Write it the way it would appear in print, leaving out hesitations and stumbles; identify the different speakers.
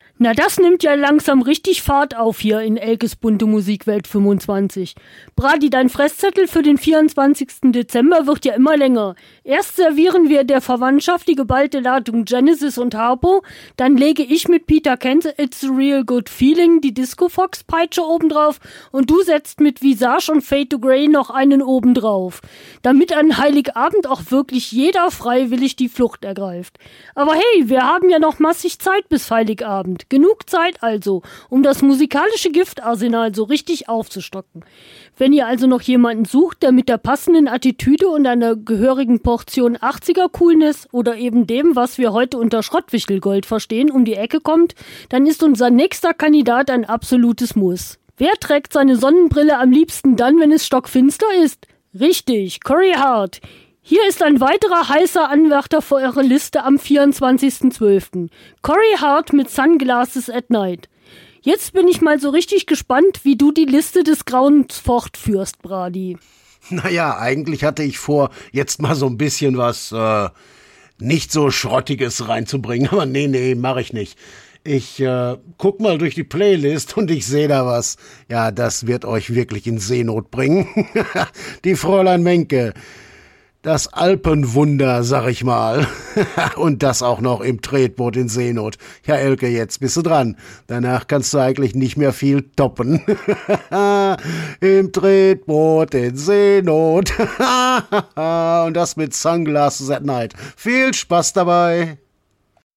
Speaker 1: Na, das nimmt ja langsam richtig Fahrt auf hier in Elkes bunte Musikwelt 25. Brady, dein Fresszettel für den 24. Dezember wird ja immer länger. Erst servieren wir der Verwandtschaft die geballte Ladung Genesis und Harpo, dann lege ich mit Peter Kent It's a Real Good Feeling die Disco-Fox-Peitsche obendrauf und du setzt mit Visage und Fade to Grey noch einen obendrauf, damit an Heiligabend auch wirklich jeder freiwillig die Flucht ergreift. Aber hey, wir haben ja noch massig Zeit bis Heiligabend. Genug Zeit also, um das musikalische Giftarsenal so richtig aufzustocken. Wenn ihr also noch jemanden sucht, der mit der passenden Attitüde und einer gehörigen Portion 80er-Coolness oder eben dem, was wir heute unter Schrottwichtelgold verstehen, um die Ecke kommt, dann ist unser nächster Kandidat ein absolutes Muss. Wer trägt seine Sonnenbrille am liebsten dann, wenn es stockfinster ist? Richtig, Corey Hart. Hier ist ein weiterer heißer Anwärter für eure Liste am 24.12. Corey Hart mit Sunglasses at Night. Jetzt bin ich mal so richtig gespannt, wie du die Liste des Grauens fortführst, Brady.
Speaker 2: Naja, eigentlich hatte ich vor, jetzt mal so ein bisschen was nicht so Schrottiges reinzubringen. Aber nee, mache ich nicht. Ich guck mal durch die Playlist und ich sehe da was. Ja, das wird euch wirklich in Seenot bringen. Die Fräulein Menke. Das Alpenwunder, sag ich mal. Und das auch noch im Tretboot in Seenot. Ja, Elke, jetzt bist du dran. Danach kannst du eigentlich nicht mehr viel toppen. Im Tretboot in Seenot. Und das mit Sunglasses at Night. Viel Spaß dabei.